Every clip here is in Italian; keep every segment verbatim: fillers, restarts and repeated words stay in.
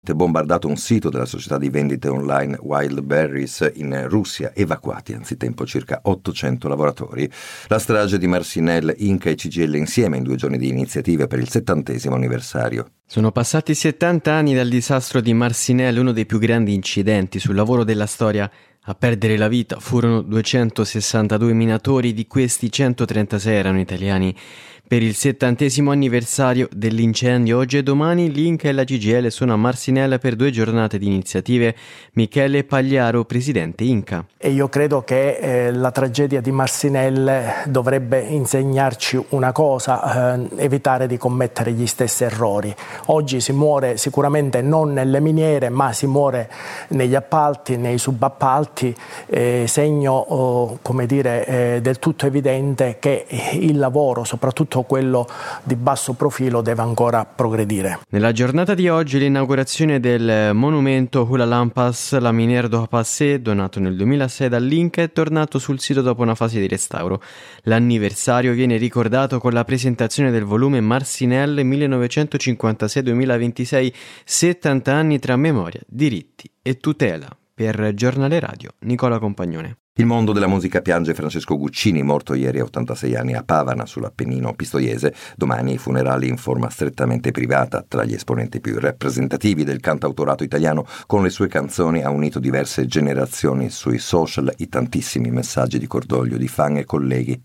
bombardato un sito della società di vendite online Wildberries in Russia, evacuati anzitempo circa ottocento lavoratori. La strage di Marcinelle, Inca e C G I L insieme in due giorni di iniziative per il settantesimo anniversario. Sono passati settanta anni dal disastro di Marcinelle, uno dei più grandi incidenti sul lavoro della storia. A perdere la vita furono duecentosessantadue minatori, di questi centotrentasei erano italiani. Per il settantesimo anniversario dell'incendio, oggi e domani, l'Inca e la C G I L sono a Marcinelle per due giornate di iniziative. Michele Pagliaro, presidente Inca. E io credo che eh, la tragedia di Marcinelle dovrebbe insegnarci una cosa, eh, evitare di commettere gli stessi errori. Oggi si muore sicuramente non nelle miniere, ma si muore negli appalti, nei subappalti, eh, segno oh, come dire, eh, del tutto evidente che il lavoro, soprattutto quello di basso profilo, deve ancora progredire. Nella giornata di oggi l'inaugurazione del monumento Hula Lampas, la Minière de Passé, donato nel duemilasei dall'Inca, è tornato sul sito dopo una fase di restauro. L'anniversario viene ricordato con la presentazione del volume Marcinelle millenovecentocinquantasei duemilaventisei, settanta anni tra memoria, diritti e tutela. Per Giornale Radio, Nicola Compagnone. Il mondo della musica piange Francesco Guccini, morto ieri a ottantasei anni a Pavana, sull'Appennino pistoiese. Domani i funerali in forma strettamente privata. Tra gli esponenti più rappresentativi del cantautorato italiano, con le sue canzoni ha unito diverse generazioni. Sui social i tantissimi messaggi di cordoglio di fan e colleghi.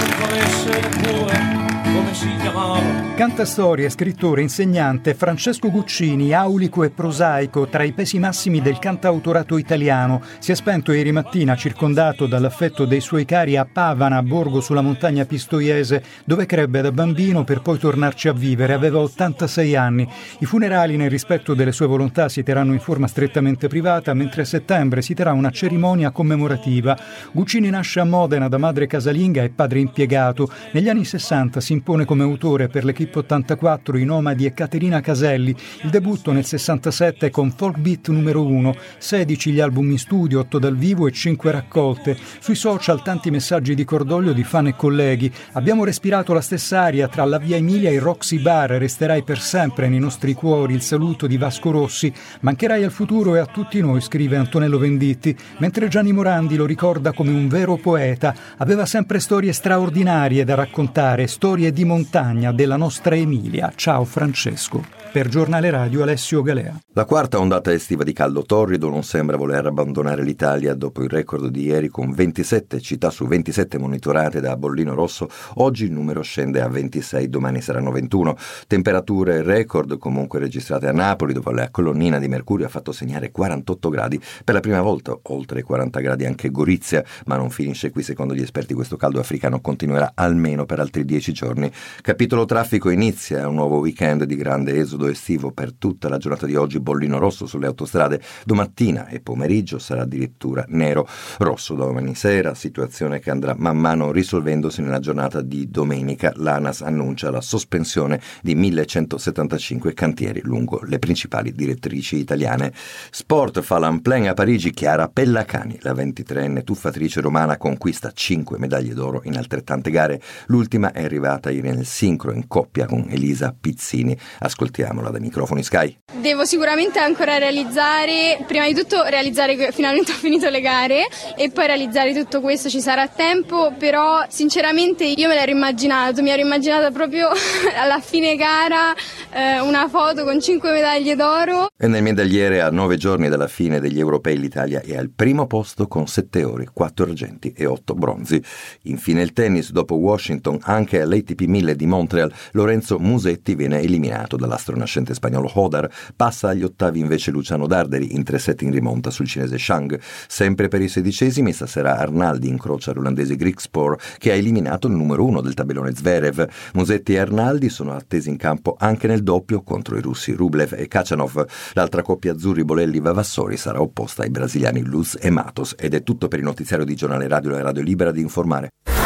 Come si chiamava? Cantastorie, scrittore, insegnante, Francesco Guccini, aulico e prosaico, tra i pesi massimi del cantautorato italiano. Si è spento ieri mattina, circondato dall'affetto dei suoi cari, a Pavana, borgo sulla montagna pistoiese, dove crebbe da bambino per poi tornarci a vivere. Aveva ottantasei anni. I funerali, nel rispetto delle sue volontà, si terranno in forma strettamente privata, mentre a settembre si terrà una cerimonia commemorativa. Guccini nasce a Modena da madre casalinga e padre impiegato. Negli anni sessanta si impone come autore per l'Equipe ottantaquattro, I Nomadi e Caterina Caselli. Il debutto nel sessantasette con Folk Beat numero uno, sedici gli album in studio, otto dal vivo e cinque raccolte. Sui social tanti messaggi di cordoglio di fan e colleghi. Abbiamo respirato la stessa aria tra la Via Emilia e il Roxy Bar, resterai per sempre nei nostri cuori, il saluto di Vasco Rossi. Mancherai al futuro e a tutti noi, scrive Antonello Venditti, mentre Gianni Morandi lo ricorda come un vero poeta. Aveva sempre storie straordinarie da raccontare, storie di montagna della nostra Emilia. Ciao Francesco. Per Giornale Radio, Alessio Galea. La quarta ondata estiva di caldo torrido non sembra voler abbandonare l'Italia. Dopo il record di ieri con ventisette città su ventisette monitorate da bollino rosso, oggi il numero scende a ventisei, domani saranno ventuno. Temperature record comunque registrate a Napoli, dove la colonnina di mercurio ha fatto segnare quarantotto gradi. Per la prima volta oltre quaranta gradi anche Gorizia, ma non finisce qui. Secondo gli esperti questo caldo africano continuerà almeno per altri dieci giorni. Capitolo traffico, inizia un nuovo weekend di grande esodo estivo. Per tutta la giornata di oggi bollino rosso sulle autostrade, domattina e pomeriggio sarà addirittura nero. Rosso domani sera, situazione che andrà man mano risolvendosi nella giornata di domenica. L'ANAS annuncia la sospensione di millecentosettantacinque cantieri lungo le principali direttrici italiane. Sport, fa l'Amplein a Parigi, Chiara Pellacani, la ventitreenne tuffatrice romana, conquista cinque medaglie d'oro in altrettante gare. L'ultima è arrivata ieri nel sincro in coppia con Elisa Pizzini. Ascoltiamola dai microfoni Sky. Devo sicuramente ancora realizzare, prima di tutto realizzare che finalmente ho finito le gare e poi realizzare tutto questo, ci sarà tempo, però sinceramente io me l'ero immaginato, mi ero immaginata proprio alla fine gara eh, una foto con cinque medaglie d'oro. E nel medagliere, a nove giorni dalla fine degli europei, l'Italia è al primo posto con sette ori, quattro argenti e otto bronzi. Infine il tennis, dopo Washington anche all'A T P mille di Montreal Lorenzo Musetti viene eliminato dall'astro nascente spagnolo Hodar. Passa agli ottavi invece Luciano Darderi in tre set in rimonta sul cinese Shang. Sempre per i sedicesimi stasera Arnaldi incrocia l'olandese Griekspoor, che ha eliminato il numero uno del tabellone Zverev. Musetti e Arnaldi sono attesi in campo anche nel doppio contro i russi Rublev e Kachanov. L'altra coppia azzurri Bolelli-Vavassori sarà opposta ai brasiliani Luz e Matos. Ed è tutto per il notiziario di Giornale Radio, la radio libera di informare.